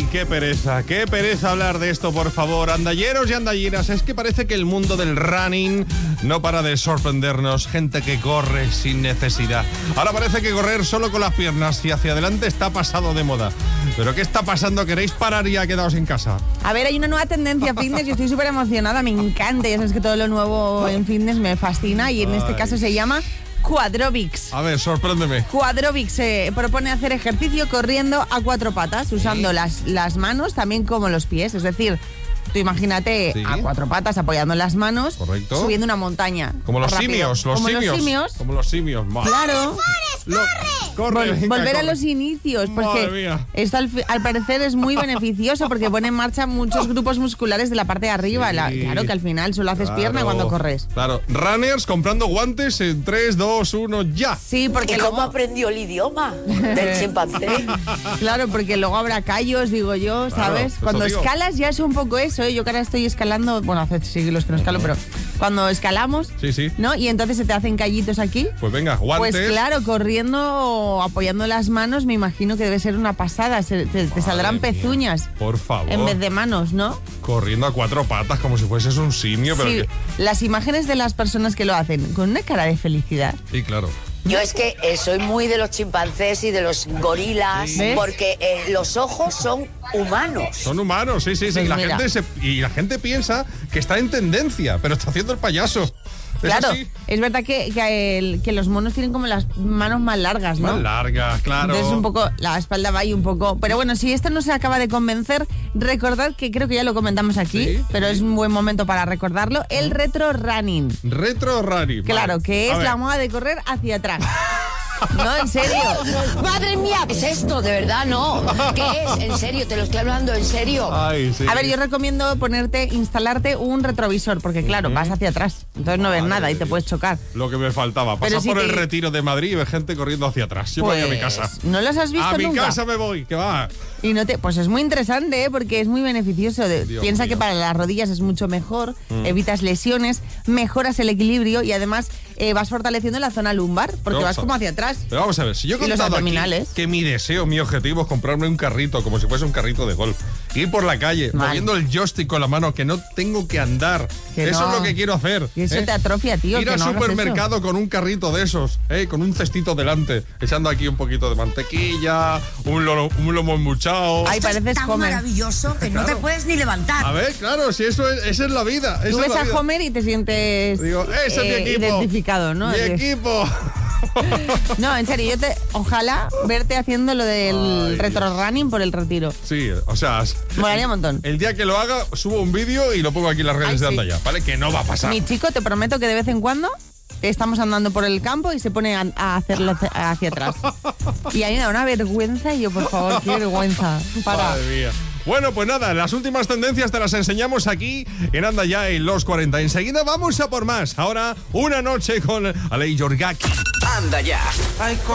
qué pereza hablar de esto, por favor. Andalleros y andalleras, es que parece que el mundo del running no para de sorprendernos. Gente que corre sin necesidad. Ahora parece que correr solo con las piernas y hacia adelante está pasado de moda. ¿Pero qué está pasando? ¿Queréis parar y ya quedaos en casa? A ver, hay una nueva tendencia fitness y estoy súper emocionada, me encanta. Ya sabes que todo lo nuevo en fitness me fascina y en este caso se llama Quadrobics. A ver, sorpréndeme. Quadrobics se propone hacer ejercicio corriendo a 4 patas, usando las manos también como los pies. Es decir, tú imagínate a 4 patas apoyando las manos, correcto, subiendo una montaña. Como los rápido. simios, Como los simios. Claro. Corre, volver a los inicios, porque esto al parecer es muy beneficioso porque pone en marcha muchos grupos musculares de la parte de arriba. Claro que al final solo haces pierna cuando corres. Claro, runners comprando guantes en 3, 2, 1, ya. Sí, porque ¿Cómo aprendió el idioma del chimpancé? Claro, porque luego habrá callos, digo yo, ¿sabes? Claro, cuando escalas ya es un poco eso, ¿eh? Yo que ahora estoy escalando, bueno, hace siglos que no escalo, pero cuando escalamos, ¿no? Y entonces se te hacen callitos aquí. Pues venga, guantes. Pues claro, corriendo, apoyando las manos, me imagino que debe ser una pasada. Te saldrán pezuñas. Por favor. En vez de manos, ¿no? Corriendo a 4 patas como si fueses un simio. Pero sí, las imágenes de las personas que lo hacen con una cara de felicidad. Sí, claro. Yo es que soy muy de los chimpancés y de los gorilas, porque los ojos son humanos. Son humanos, sí. Pues la gente piensa que está en tendencia, pero está haciendo el payaso. Claro, es verdad que los monos tienen como las manos más largas, ¿no? Más largas, claro. Entonces un poco, la espalda va ahí un poco... Pero bueno, si esto no se acaba de convencer, recordad que creo que ya lo comentamos aquí, pero es un buen momento para recordarlo, el retro running. Retro running. Claro, que es la moda de correr hacia atrás. No, en serio. Madre mía, ¿qué es esto? De verdad, no. ¿Qué es? En serio, te lo estoy hablando, en serio. Ay, sí. A ver, yo recomiendo instalarte un retrovisor, porque claro, vas hacia atrás, entonces no ves nada y te puedes chocar. Lo que me faltaba, pasar por el Retiro de Madrid y ver gente corriendo hacia atrás. Yo voy a mi casa. ¿No los has visto nunca? A mi casa me voy, que va. Y pues es muy interesante, porque es muy beneficioso. Piensa que para las rodillas es mucho mejor, evitas lesiones, mejoras el equilibrio y además vas fortaleciendo la zona lumbar, porque vas como hacia atrás. Pero vamos a ver, si yo he contado aquí que mi deseo, mi objetivo es comprarme un carrito, como si fuese un carrito de golf, ir por la calle, moviendo el joystick con la mano, que no tengo que andar. Eso es lo que quiero hacer. Y eso te atrofia, tío. Ir al supermercado con un carrito de esos, con un cestito delante, echando aquí un poquito de mantequilla, un lomo embuchado. Ay, pareces tan Homer. Maravilloso que no te puedes ni levantar. A ver, claro, si esa es la vida. Tú ves a Homer y te sientes ese es mi equipo. Identificado, ¿no? Mi equipo. No, en serio, ojalá verte haciendo lo del retro running por el Retiro. Sí, o sea, molaría un montón. El día que lo haga, subo un vídeo y lo pongo aquí en las redes de Andalla, ¿vale? Que no va a pasar. Mi chico, te prometo que de vez en cuando estamos andando por el campo y se pone a hacerlo hacia atrás. Y a mí me da una vergüenza y yo, por favor, qué vergüenza. Para. Madre mía. Bueno, pues nada, las últimas tendencias te las enseñamos aquí en Anda Ya en los 40. Enseguida vamos a por más. Ahora, una noche con Alei Yorgaki. Anda Ya.